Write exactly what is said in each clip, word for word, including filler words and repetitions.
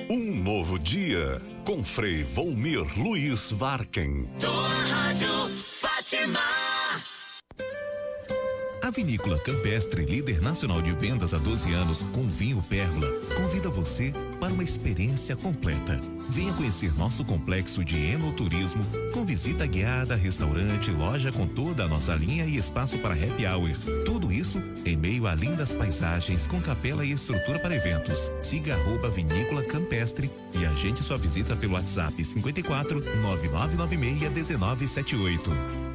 Um novo dia com Frei Volmir Luiz Varken. Tua Rádio Fátima. A Vinícola Campestre, líder nacional de vendas há doze anos com vinho Pérgola, convida você para uma experiência completa. Venha conhecer nosso complexo de enoturismo com visita guiada, restaurante, loja com toda a nossa linha e espaço para happy hour. Tudo isso em meio a lindas paisagens com capela e estrutura para eventos. Siga arroba Vinícola Campestre e agende sua visita pelo WhatsApp cinquenta e quatro, nove nove nove seis, um nove sete oito.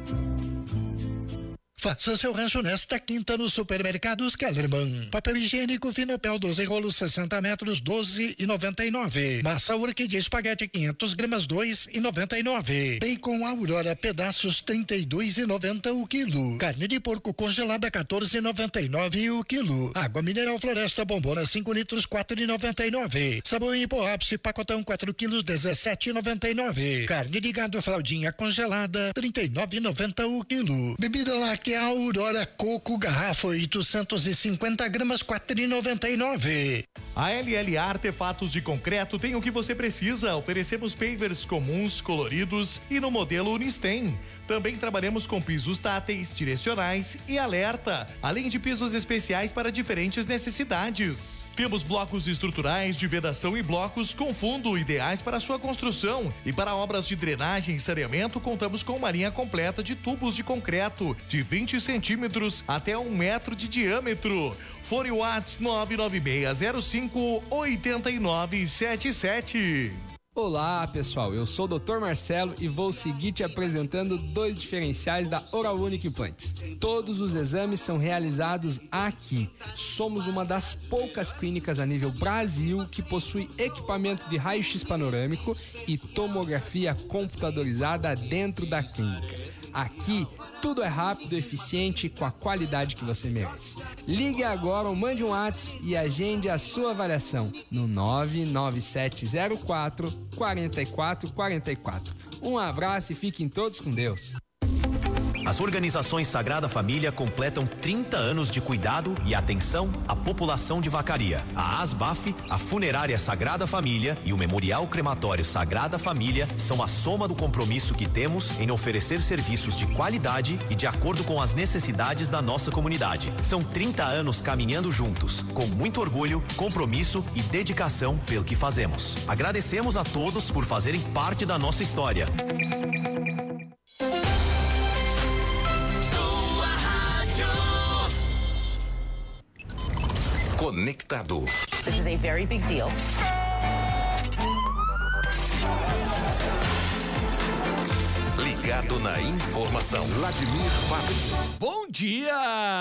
Faça seu rancho nesta quinta no Supermercados Kellerman. Papel higiênico Finopel doze rolos sessenta metros, doze e noventa e nove. Massa orquídea espaguete quinhentas gramas, dois e noventa e nove. Bacon Aurora pedaços trinta e dois e noventa o quilo. Carne de porco congelada quatorze e noventa e nove o quilo. Água mineral Floresta Bombona cinco litros, quatro e noventa e nove. Sabão em pó ápice pacotão quatro quilos, dezessete e noventa e nove. Carne de gado fraldinha congelada trinta e nove e noventa o quilo. Bebida láctea Aurora Coco garrafa oitocentos e cinquenta gramas, quatro e noventa e nove. A L L A Artefatos de Concreto tem o que você precisa. Oferecemos pavers comuns, coloridos e no modelo Unistem. Também trabalhamos com pisos táteis, direcionais e alerta, além de pisos especiais para diferentes necessidades. Temos blocos estruturais de vedação e blocos com fundo ideais para sua construção. E para obras de drenagem e saneamento, contamos com uma linha completa de tubos de concreto de vinte centímetros até um metro de diâmetro. Fone WhatsApp nove nove seis zero cinco oito nove sete sete. Olá pessoal, eu sou o doutor Marcelo e vou seguir te apresentando dois diferenciais da Oral Unique Implantes. Todos os exames são realizados aqui. Somos uma das poucas clínicas a nível Brasil que possui equipamento de raio-x panorâmico e tomografia computadorizada dentro da clínica. Aqui tudo é rápido, eficiente e com a qualidade que você merece. Ligue agora ou mande um WhatsApp e agende a sua avaliação no nove nove sete zero quatro quatro quatro quatro quatro. Um abraço e fiquem todos com Deus. As organizações Sagrada Família completam trinta anos de cuidado e atenção à população de Vacaria. A ASBAF, a Funerária Sagrada Família e o Memorial Crematório Sagrada Família são a soma do compromisso que temos em oferecer serviços de qualidade e de acordo com as necessidades da nossa comunidade. São trinta anos caminhando juntos, com muito orgulho, compromisso e dedicação pelo que fazemos. Agradecemos a todos por fazerem parte da nossa história. Conectado. This is a very big deal. Ligado na informação. Vladimir Fabris. Bom dia!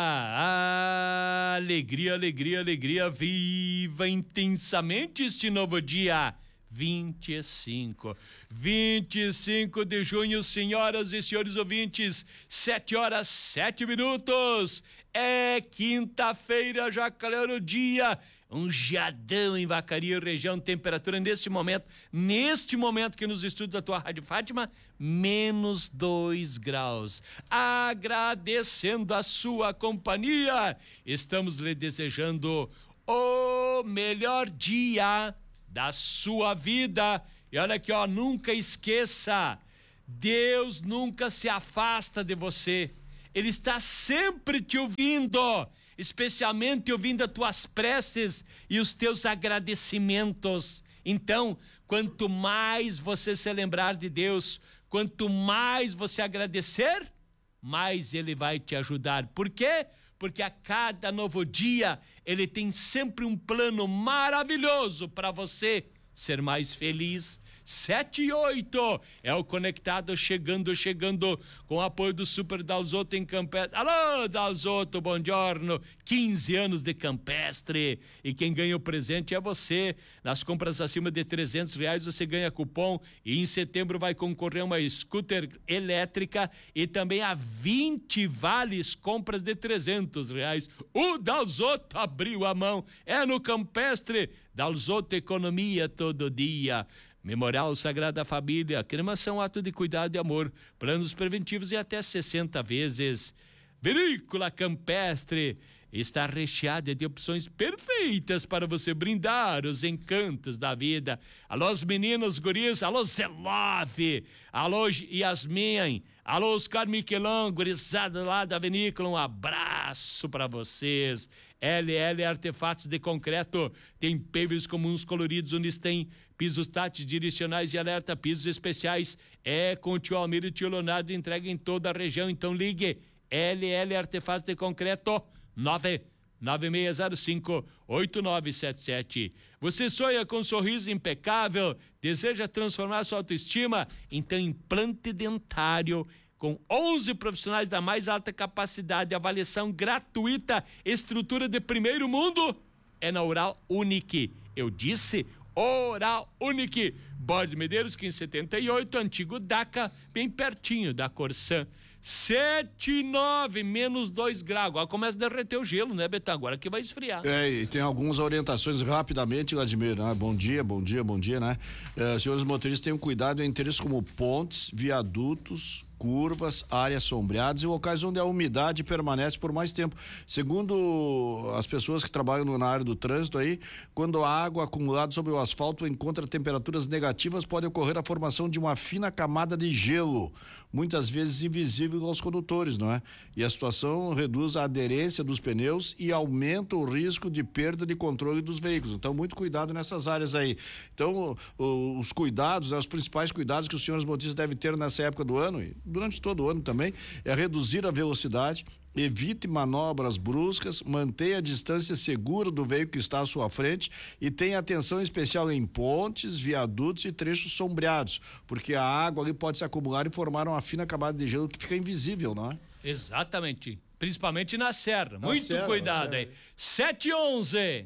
Alegria, alegria, alegria. Viva intensamente este novo dia. vinte e cinco. vinte e cinco de junho, senhoras e senhores ouvintes, sete horas, sete minutos. É quinta-feira, já clareou o dia. Um geadão em Vacaria, região, temperatura neste momento, neste momento que nos estudos da tua Rádio Fátima, menos dois graus. Agradecendo a sua companhia, estamos lhe desejando o melhor dia da sua vida. E olha aqui, ó, nunca esqueça, Deus nunca se afasta de você. Ele está sempre te ouvindo, especialmente ouvindo as tuas preces e os teus agradecimentos. Então, quanto mais você se lembrar de Deus, quanto mais você agradecer, mais Ele vai te ajudar. Por quê? Porque a cada novo dia, Ele tem sempre um plano maravilhoso para você ser mais feliz. Sete e oito é o Conectado chegando, chegando com o apoio do Super Dalzotto em Campestre. Alô, Dalzotto, buongiorno. quinze anos de Campestre. E quem ganha o presente é você. Nas compras acima de trezentos reais você ganha cupom e em setembro vai concorrer a uma scooter elétrica e também a vinte vales compras de trezentos reais. O Dalzotto abriu a mão. É no Campestre. Dalzotto Economia todo dia. Memorial Sagrada Família, cremação, ato de cuidado e amor, planos preventivos e até sessenta vezes. Vinícola Campestre, está recheada de opções perfeitas para você brindar os encantos da vida. Alô, os meninos, guris, alô, Zelove, alô, Yasmin, alô, Oscar Miquelão, gurizada lá da Vinícola, um abraço para vocês. L L Artefatos de Concreto, tem pavers comuns coloridos, Unistem, pisos táteis direcionais e alerta, pisos especiais, é com o tio Almir e tio Leonardo, entrega em toda a região, então ligue, L L Artefatos de Concreto, nove nove seis zero cinco oito nove sete sete. Você sonha com um sorriso impecável, deseja transformar sua autoestima? Então implante dentário com onze profissionais da mais alta capacidade, avaliação gratuita, estrutura de primeiro mundo, é na Oral Unique. Eu disse Oral Unique. Bode Medeiros, quinze setenta e oito, antigo DACA, bem pertinho da Corsã. sete e nove, menos dois graus. Agora começa a derreter o gelo, né, Betão? Agora que vai esfriar. É, e tem algumas orientações rapidamente, Vladimir, né? Bom dia, bom dia, bom dia, né? É, senhores motoristas, tenham cuidado em trechos como pontes, viadutos, curvas, áreas sombreadas e locais onde a umidade permanece por mais tempo. Segundo as pessoas que trabalham na área do trânsito aí, quando a água acumulada sobre o asfalto encontra temperaturas negativas, pode ocorrer a formação de uma fina camada de gelo, muitas vezes invisível aos condutores, não é? E a situação reduz a aderência dos pneus e aumenta o risco de perda de controle dos veículos. Então, muito cuidado nessas áreas aí. Então, o, os cuidados, né, os principais cuidados que os senhores motoristas devem ter nessa época do ano, e durante todo o ano também, é reduzir a velocidade, evite manobras bruscas, mantenha a distância segura do veículo que está à sua frente e tenha atenção especial em pontes, viadutos e trechos sombreados, porque a água ali pode se acumular e formar uma fina camada de gelo que fica invisível, não é? Exatamente, principalmente na serra. Na Muito serra, cuidado aí. sete e onze.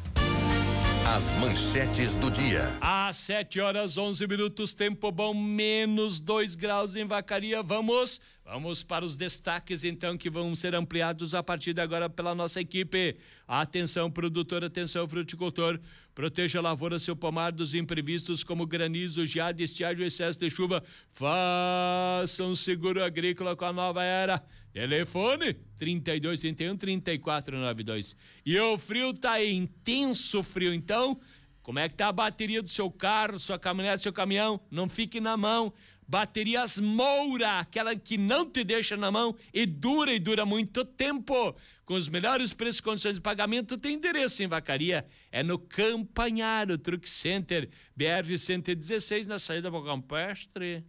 As manchetes do dia. Às sete horas onze minutos, tempo bom, menos dois graus em Vacaria. Vamos, vamos para os destaques então que vão ser ampliados a partir de agora pela nossa equipe. Atenção produtor, atenção fruticultor, proteja a lavoura, seu pomar dos imprevistos como granizo, geada, estiagem, excesso de chuva. Faça um seguro agrícola com a nova era. Telefone trinta e dois, trinta e um, trinta e quatro, noventa e dois. E o frio tá aí, intenso frio, então, como é que tá a bateria do seu carro, sua caminhonete, seu caminhão? Não fique na mão. Baterias Moura, aquela que não te deixa na mão e dura e dura muito tempo. Com os melhores preços e condições de pagamento, tem endereço em Vacaria. É no Campanharo Truck Center, B R cento e dezesseis, na saída para o Campestre.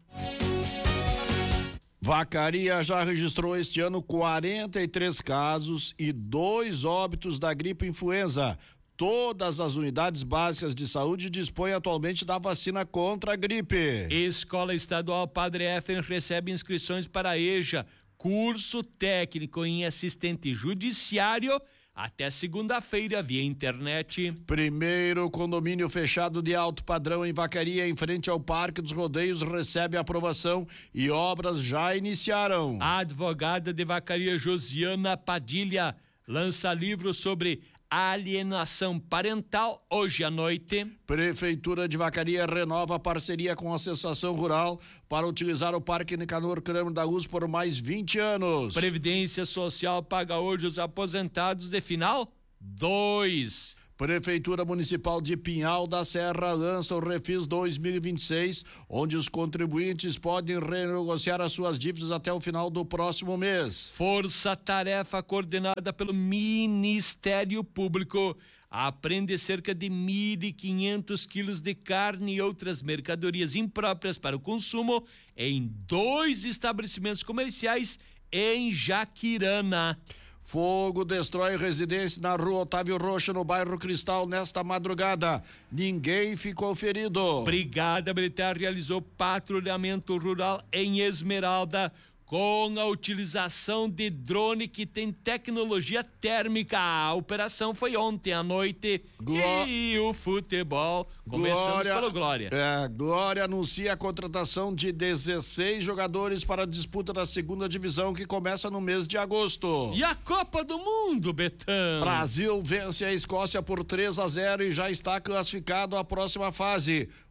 Vacaria já registrou este ano quarenta e três casos e dois óbitos da gripe influenza. Todas as unidades básicas de saúde dispõem atualmente da vacina contra a gripe. Escola Estadual Padre Éfren recebe inscrições para a EJA, curso técnico em assistente judiciário, até segunda-feira via internet. Primeiro condomínio fechado de alto padrão em Vacaria, em frente ao Parque dos Rodeios, recebe aprovação e obras já iniciaram. A advogada de Vacaria, Josiana Padilha, lança livro sobre alienação parental hoje à noite. Prefeitura de Vacaria renova a parceria com a Associação Rural para utilizar o Parque Nicanor Kramer da U S por mais vinte anos. Previdência Social paga hoje os aposentados de final dois. Prefeitura Municipal de Pinhal da Serra lança o Refis dois mil e vinte e seis, onde os contribuintes podem renegociar as suas dívidas até o final do próximo mês. Força-tarefa coordenada pelo Ministério Público apreende cerca de mil e quinhentos quilos de carne e outras mercadorias impróprias para o consumo em dois estabelecimentos comerciais em Jaquirana. Fogo destrói residência na rua Otávio Rocha, no bairro Cristal, nesta madrugada. Ninguém ficou ferido. Brigada Militar realizou patrulhamento rural em Esmeralda com a utilização de drone que tem tecnologia térmica. A operação foi ontem à noite. Gló... E o futebol, começamos Glória, pelo Glória. É, Glória anuncia a contratação de dezesseis jogadores para a disputa da segunda divisão, que começa no mês de agosto. E a Copa do Mundo, Betão? Brasil vence a Escócia por três a zero e já está classificado à próxima fase.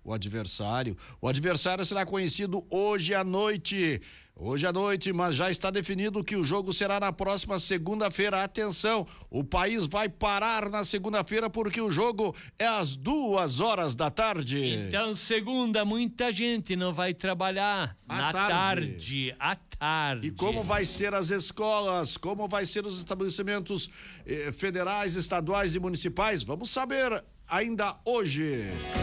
o adversário. O adversário será conhecido hoje à noite. Hoje à noite, mas já está definido que o jogo será na próxima segunda-feira. Atenção, o país vai parar na segunda-feira porque o jogo é às duas horas da tarde. Então, segunda, muita gente não vai trabalhar à na tarde. tarde, à tarde. E como vai ser as escolas, como vai ser os estabelecimentos eh, federais, estaduais e municipais? Vamos saber ainda hoje.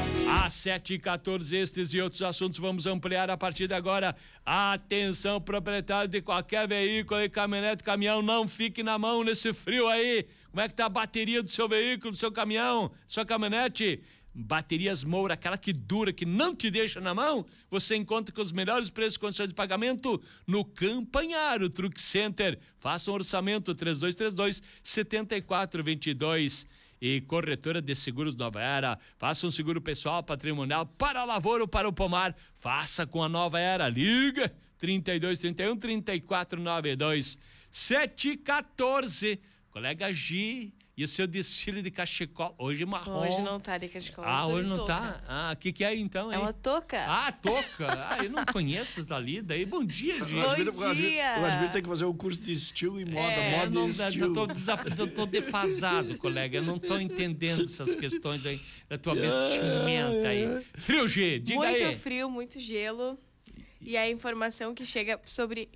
Às sete e quatorze, estes e outros assuntos vamos ampliar a partir de agora. Atenção, proprietário de qualquer veículo aí, caminhonete, caminhão, não fique na mão nesse frio aí. Como é que tá a bateria do seu veículo, do seu caminhão, sua caminhonete? Baterias Moura, aquela que dura, que não te deixa na mão, você encontra com os melhores preços e condições de pagamento no Campanharo Truck Center. Faça um orçamento três dois três dois, sete quatro dois dois. E Corretora de Seguros Nova Era. Faça um seguro pessoal, patrimonial, para a lavoura ou para o pomar. Faça com a Nova Era. Liga trinta e dois, trinta e um, trinta e quatro, noventa e dois, sete e quatorze. Colega Gi e o seu desfile de cachecol. Hoje marrom. Hoje não tá de cachecol. Ah, hoje não touca. tá? Ah, o que que é então, hein? É uma touca. Ah, touca. Ah, eu não conheço essa dali. Daí, bom dia, Gi. Bom dia. O Admir tem que fazer um curso de estilo e moda, É, moda não, e estilo. eu tô, desaf... eu tô defasado, colega. Eu não tô entendendo essas questões aí da tua vestimenta aí. Frio, G, diga muito aí. Muito frio, muito gelo. E a informação que chega sobre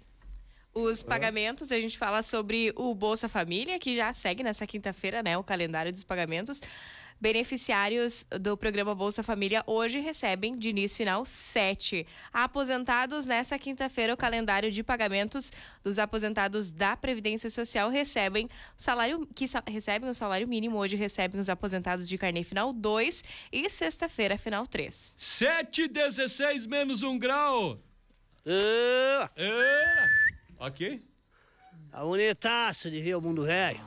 os pagamentos, a gente fala sobre o Bolsa Família, que já segue nessa quinta-feira, né? O calendário dos pagamentos. Beneficiários do programa Bolsa Família hoje recebem, de início final, sete. Aposentados, nessa quinta-feira, o calendário de pagamentos dos aposentados da Previdência Social recebem salário, que sa- recebem o salário mínimo. Hoje recebem os aposentados de carnê final dois e sexta-feira final três. sete e dezesseis menos um grau. Uh, É. Ok. a bonitaça de ver o mundo velho.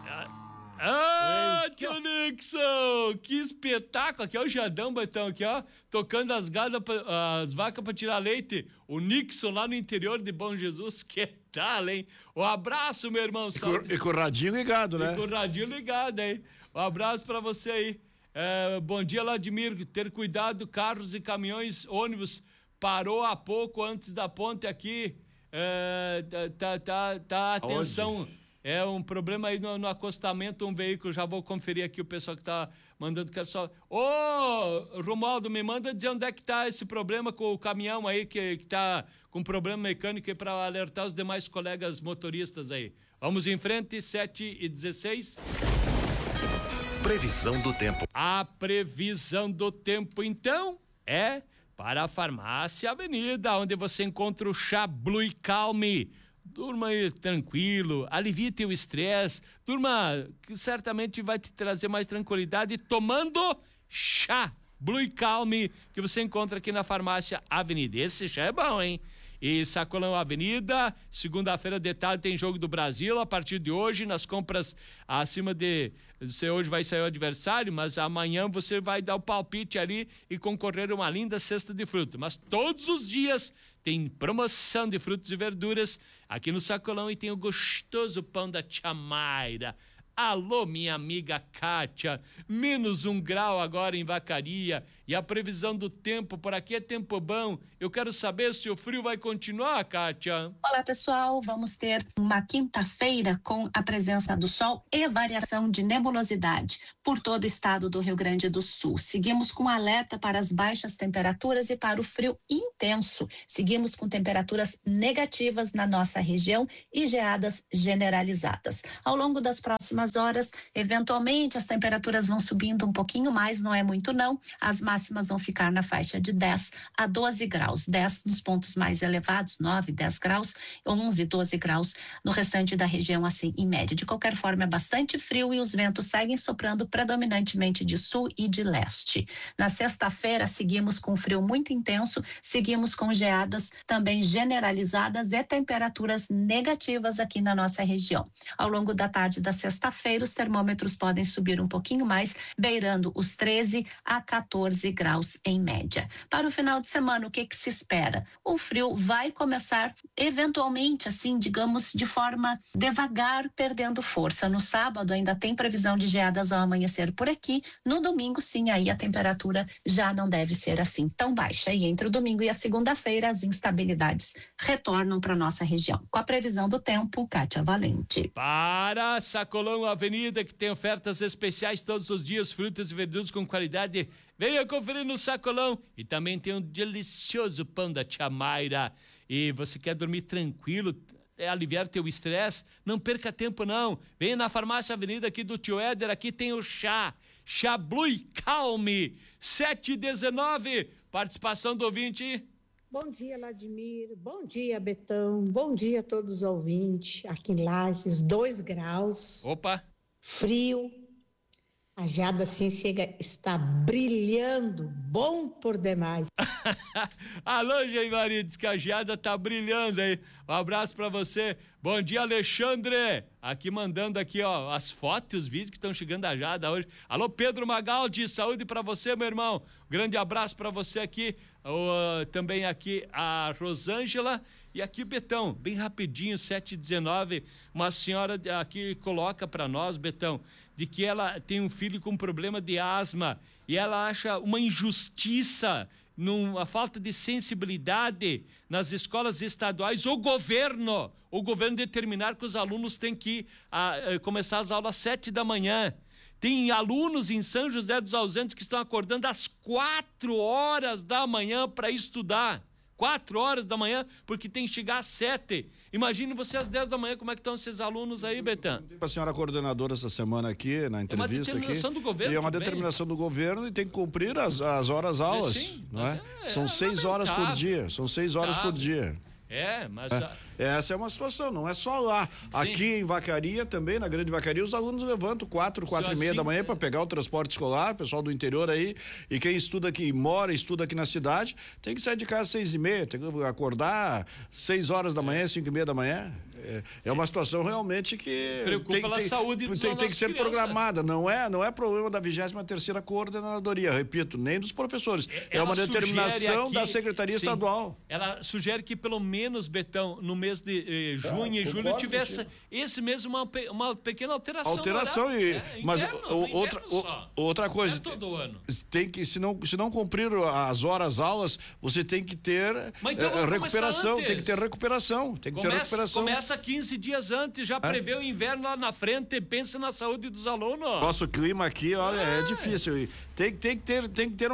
Ah, tio Nixon! Que espetáculo! Aqui é o Jadão Betão, aqui, ó. Tocando as, gadas pra, as vacas pra tirar leite. O Nixon lá no interior de Bom Jesus. Que tal, hein? Um abraço, meu irmão. E com, e com o radinho ligado, né? E com o radinho ligado, hein? Um abraço pra você aí. É, bom dia, Vladimir. Ter cuidado, carros e caminhões, ônibus. Parou há pouco antes da ponte aqui. É, tá, tá, tá, atenção. Onde? É um problema aí no, no acostamento, um veículo. Já vou conferir aqui o pessoal que tá mandando. Quero só. Ô, Romualdo, me manda dizer onde é que tá esse problema com o caminhão aí, que, que tá com problema mecânico, aí para alertar os demais colegas motoristas aí. Vamos em frente, sete e dezesseis. Previsão do tempo. A previsão do tempo, então, é para a Farmácia Avenida, onde você encontra o chá Blue e Calme. Durma aí tranquilo, alivie teu estresse, durma que certamente vai te trazer mais tranquilidade tomando chá Blue e Calme, que você encontra aqui na Farmácia Avenida. Esse chá é bom, hein? E Sacolão Avenida, segunda-feira de tarde tem Jogo do Brasil, a partir de hoje, nas compras acima de, você hoje vai sair o adversário, mas amanhã você vai dar o palpite ali e concorrer a uma linda cesta de fruta. Mas todos os dias tem promoção de frutas e verduras aqui no Sacolão e tem o gostoso pão da Tia Mayra. Alô, minha amiga Kátia, menos um grau agora em Vacaria e a previsão do tempo por aqui é tempo bom. Eu quero saber se o frio vai continuar, Kátia. Olá, pessoal. Vamos ter uma quinta-feira com a presença do sol e variação de nebulosidade por todo o estado do Rio Grande do Sul. Seguimos com alerta para as baixas temperaturas e para o frio intenso. Seguimos com temperaturas negativas na nossa região e geadas generalizadas. Ao longo das próximas horas, eventualmente as temperaturas vão subindo um pouquinho mais, não é muito não. As máximas vão ficar na faixa de dez a doze graus. dez nos pontos mais elevados, nove, dez graus, onze, doze graus no restante da região, assim, em média. De qualquer forma, é bastante frio e os ventos seguem soprando predominantemente de sul e de leste. Na sexta-feira, seguimos com frio muito intenso, seguimos com geadas também generalizadas e temperaturas negativas aqui na nossa região. Ao longo da tarde da sexta-feira, segunda-feira, os termômetros podem subir um pouquinho mais, beirando os treze a quatorze graus em média. Para o final de semana, o que que se espera? O frio vai começar eventualmente, assim, digamos, de forma devagar, perdendo força. No sábado ainda tem previsão de geadas ao amanhecer por aqui. No domingo, sim, aí a temperatura já não deve ser assim tão baixa. E entre o domingo e a segunda-feira, as instabilidades retornam para nossa região. Com a previsão do tempo, Kátia Valente. Para Sacolão Avenida, que tem ofertas especiais todos os dias, frutas e verduras com qualidade. Venha conferir no Sacolão. E também tem um delicioso pão da Tia Mayra. E você quer dormir tranquilo, é, aliviar teu estresse? Não perca tempo, não. Venha na Farmácia Avenida aqui do Tio Éder, aqui tem o chá. Chá Blue Calme, sete e dezenove. Participação do ouvinte. Bom dia, Vladimir. Bom dia, Betão. Bom dia a todos os ouvintes. Aqui em Lages, dois graus. Opa. Frio. A geada assim chega, está brilhando, bom por demais. Alô, Geimaria, diz que a geada tá brilhando aí. Um abraço pra você. Bom dia, Alexandre. Aqui mandando aqui, ó, as fotos e os vídeos que estão chegando da geada hoje. Alô, Pedro Magaldi, saúde pra você, meu irmão. Grande abraço pra você aqui. Uh, também aqui a Rosângela e aqui o Betão, bem rapidinho, sete e dezenove. Uma senhora aqui coloca pra nós, Betão, de que ela tem um filho com problema de asma e ela acha uma injustiça, uma falta de sensibilidade nas escolas estaduais, o governo, o governo determinar que os alunos têm que a, a, começar as aulas às sete da manhã. Tem alunos em São José dos Ausentes que estão acordando às quatro horas da manhã para estudar. Quatro horas da manhã, porque tem que chegar às sete. Imagine você às dez da manhã, como é que estão esses alunos aí, Betão? A senhora coordenadora essa semana aqui, na entrevista. É uma determinação aqui, do governo. E é uma também. determinação do governo e tem que cumprir as, as horas aulas. É, sim, não é? é, São é seis horas por dia. São seis horas por dia. É, mas... É, essa é uma situação, não é só lá. Sim. Aqui em Vacaria também, na Grande Vacaria, os alunos levantam quatro, quatro e meia da manhã para pegar o transporte escolar, pessoal do interior aí, e quem estuda aqui, mora, estuda aqui na cidade, tem que sair de casa às seis e meia, tem que acordar seis horas da manhã, cinco e meia da manhã. É, é uma situação realmente que preocupa tem, pela tem, saúde dos tem, tem que ser crianças. programada, não é, não é problema da vigésima terceira coordenadoria, repito, nem dos professores. É Ela uma determinação aqui, da Secretaria sim, Estadual. Ela sugere que pelo menos, Betão, no mês de eh, junho ah, e julho tivesse contigo. esse mês uma, uma pequena alteração. Alteração e, é, mas inverno, o, outra o, outra coisa, é todo ano. Tem que se não se não cumprir as horas aulas, você tem que ter então, eh, recuperação, tem que ter recuperação, tem que começa, ter recuperação. Começa quinze dias antes, já é? prevê o inverno lá na frente, pensa na saúde dos alunos. Nosso clima aqui, olha, é, é difícil. Tem, tem que ter, tem que ter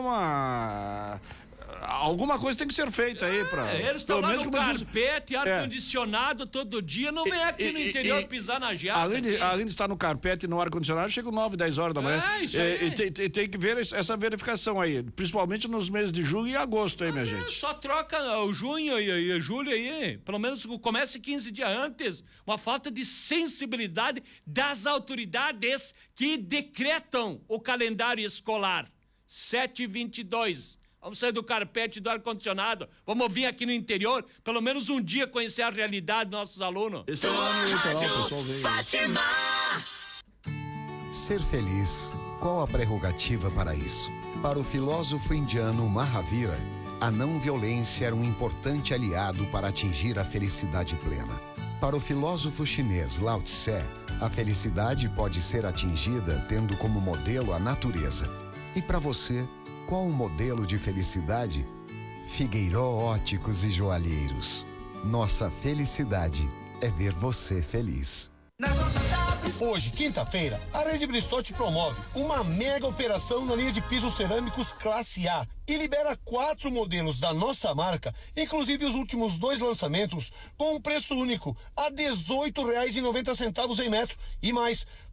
uma alguma coisa tem que ser feita aí para. É, eles estão lá no carpete, ar-condicionado é. todo dia, não vem aqui e, no interior e, pisar na geada. Além de, além de estar no carpete e no ar-condicionado, chega nove, dez horas da manhã. É, isso aí. E, e tem, tem, tem que ver essa verificação aí, principalmente nos meses de julho e agosto aí, Mas minha é, gente. Só troca o junho e, e julho aí, pelo menos comece quinze dias antes. Uma falta de sensibilidade das autoridades que decretam o calendário escolar. sete e vinte e dois. Vamos sair do carpete, do ar-condicionado. Vamos vir aqui no interior, pelo menos um dia, conhecer a realidade dos nossos alunos. Esse é o ano eleitoral, pessoal. Fátima! Ser feliz, qual a prerrogativa para isso? Para o filósofo indiano Mahavira, a não violência era um importante aliado para atingir a felicidade plena. Para o filósofo chinês Lao Tse, a felicidade pode ser atingida tendo como modelo a natureza. E para você, qual o modelo de felicidade? Figueiró Óticos e Joalheiros. Nossa felicidade é ver você feliz. Hoje, quinta-feira, a Rede Bristol te promove uma mega operação na linha de pisos cerâmicos classe A e libera quatro modelos da nossa marca, inclusive os últimos dois lançamentos, com um preço único a dezoito reais e noventa centavos em metro e mais